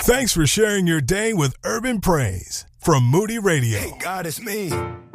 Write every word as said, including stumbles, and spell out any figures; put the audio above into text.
Thanks for sharing your day with Urban Praise from Moody Radio. Hey, God, it's me.